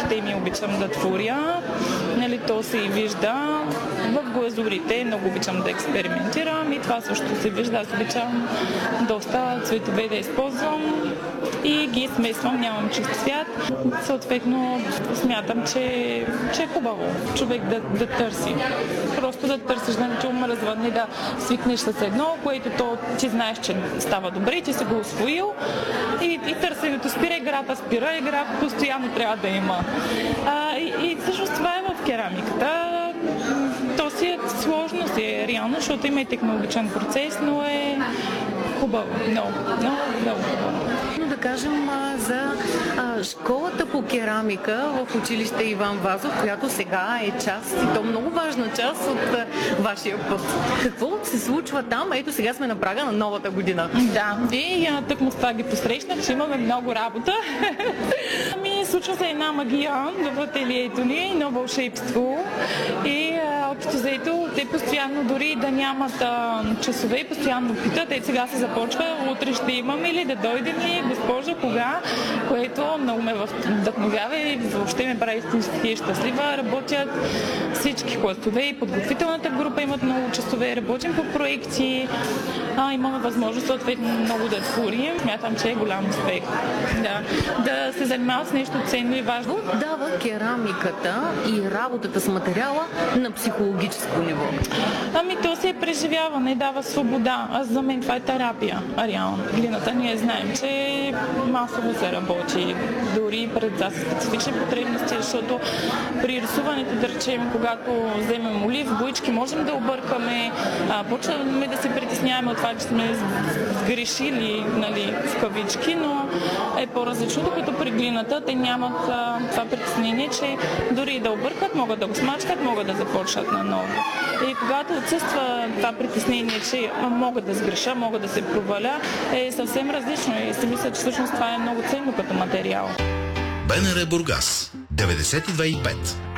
теми обичам да творя. Нали, то се и вижда. В глазурите много обичам да експериментирам и това също се вижда. Аз обичам доста цветове да използвам и ги смесвам, нямам чист цвят. Съответно, смятам, че е хубаво човек да търси. Просто да търсиш, да не те омръзва, не да свикнеш с едно, което то ти знаеш, че става добре, ти си го усвоил и търсенето спира игра, постоянно трябва да има. И всъщност това е в керамиката. То си е сложно, реално, защото има и технологичен процес, но е хубаво, много хубаво. Да кажем за школата по керамика в училище Иван Вазов, която сега е част, и то много важна част от вашия път. Какво се случва там? Ето сега сме на прага на новата година. Да, и тъкмо с това ги посрещнах, че имаме много работа. Случва се една магия в ателието ни, едно вълшебство и общо заето те постоянно, дори да нямат часове, постоянно питат, сега се започва, утре ще имаме ли, да дойдем ли, госпожо, кога, което много ме вдъхновява и въобще ме прави истински щастлива. Работят всички класове и подготвителната група имат много часове, работим по проекти, имаме възможност съответно много да творим. Смятам, че е голям успех. Да се занимава с нещо ценно и важно. Дава керамиката и работата с материала на психологическо ниво? То си е преживяване, дава свобода. За мен това е терапия, реално. Глината ние знаем, че масово се работи, дори пред специфични потребности, защото при рисуването, да речем, когато вземем олив, боички, можем да объркаме, почваме да се притесняваме от това, че сме сгрешили, нали, в кавички, но е по-различно, докато при глината те нямат това притеснение, че дори да объркат, могат да го смачкат, могат да започнат наново. И когато отсъства това притеснение, че могат да сгреша, могат да се проваля, е съвсем различно и си мисля, че всъщност това е много ценно като материал. БНР Бургас 92,5